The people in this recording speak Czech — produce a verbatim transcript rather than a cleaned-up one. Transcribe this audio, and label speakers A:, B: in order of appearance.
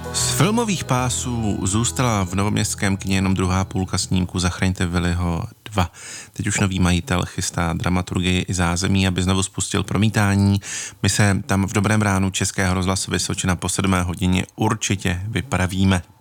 A: Z filmových pásů zůstala v Novoměstském kině jenom druhá půlka snímku Zachraňte Willyho dva. Teď už nový majitel chystá dramaturgii i zázemí, aby znovu spustil promítání. My se tam v Dobrém ránu Českého rozhlasu Vysočina po sedmé hodině určitě vypravíme.